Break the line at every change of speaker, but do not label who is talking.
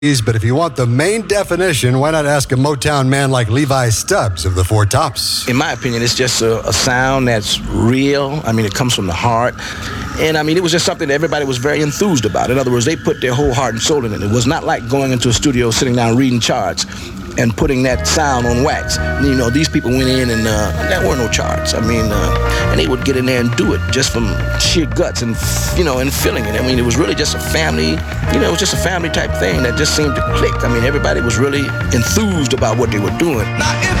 But if you want the main definition, why not ask a Motown man like Levi Stubbs of the Four Tops?
In my opinion, it's just a sound that's real. I mean, it comes from the heart. And I mean, it was just something that everybody was very enthused about. In other words, they put their whole heart and soul in it. It was not like going into a studio, sitting down, reading charts, and putting that sound on wax. You know, these people went in and there were no charts. I mean, and they would get in there and do it just from sheer guts and, you know, and feeling it. I mean, it was really just a family, you know, it was just a family type thing that just seemed to click. I mean, everybody was really enthused about what they were doing.
Now,